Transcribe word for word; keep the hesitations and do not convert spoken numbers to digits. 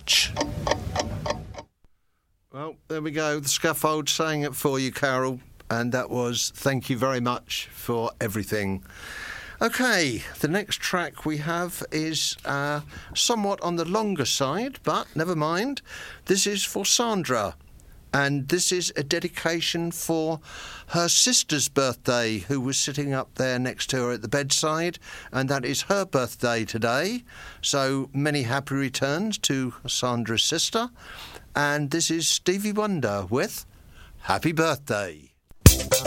much. Well, there we go. The Scaffold sang it for you, Carol. And that was Thank You Very Much for Everything. OK, the next track we have is uh, somewhat on the longer side, but never mind. This is for Sandra. And this is a dedication for her sister's birthday, who was sitting up there next to her at the bedside, and that is her birthday today. So many happy returns to Sandra's sister. And this is Stevie Wonder with Happy Birthday.